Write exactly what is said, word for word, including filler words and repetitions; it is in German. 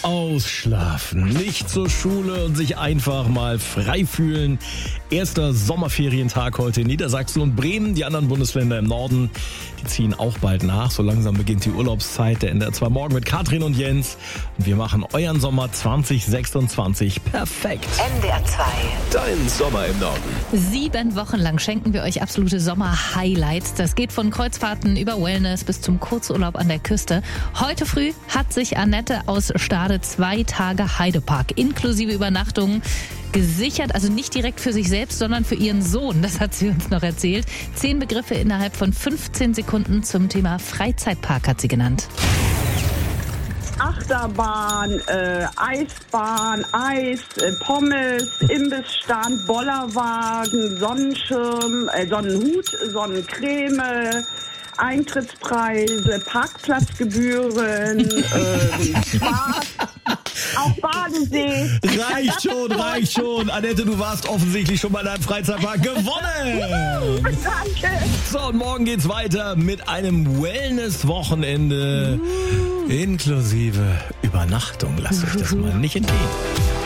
Ausschlafen, nicht zur Schule und sich einfach mal frei fühlen. Erster Sommerferientag heute in Niedersachsen und Bremen. Die anderen Bundesländer im Norden, die ziehen auch bald nach. So langsam beginnt die Urlaubszeit. Der N D R zwei Morgen mit Katrin und Jens. Und wir machen euren Sommer zwanzig sechsundzwanzig perfekt. N D R zwei. Dein Sommer im Norden. Sieben Wochen lang schenken wir euch absolute Sommer-Highlights. Das geht von Kreuzfahrten über Wellness bis zum Kurzurlaub an der Küste. Heute früh hat sich Annette aus Stade zwei Tage Heidepark inklusive Übernachtungen gesichert, also nicht direkt für sich selbst, sondern für ihren Sohn. Das hat sie uns noch erzählt. Zehn Begriffe innerhalb von fünfzehn Sekunden zum Thema Freizeitpark hat sie genannt. Achterbahn, äh, Eisbahn, Eis, äh, Pommes, Imbissstand, Bollerwagen, Sonnenschirm, äh, Sonnenhut, Sonnencreme, Eintrittspreise, Parkplatzgebühren, äh, Spaß, auch Badesee. Reicht schon, reicht schon. Annette, du warst offensichtlich schon mal in einem Freizeitpark gewonnen. Danke. So, und morgen geht's weiter mit einem Wellness-Wochenende inklusive Übernachtung. Lasst euch das mal nicht entgehen.